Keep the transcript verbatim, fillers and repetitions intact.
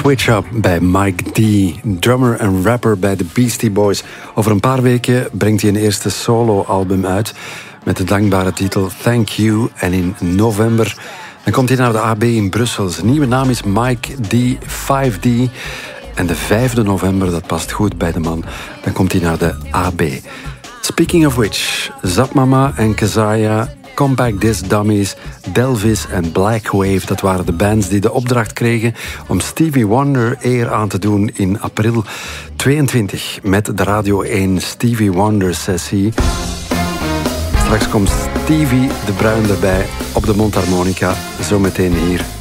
Switch Up bij Mike D, drummer en rapper bij de Beastie Boys. Over een paar weken brengt hij een eerste solo-album uit met de dankbare titel Thank You. En in november dan komt hij naar de A B in Brussel. Zijn nieuwe naam is Mike D, vijf D. En de vijfde november, dat past goed bij de man, dan komt hij naar de A B. Speaking of which, Zapmama en Kazaya, Compact Disc Dummies, Delvis en Black Wave, dat waren de bands die de opdracht kregen om Stevie Wonder eer aan te doen in april tweeëntwintig met de Radio één Stevie Wonder sessie. Straks komt Stevie de Bruin erbij op de mondharmonica, zometeen hier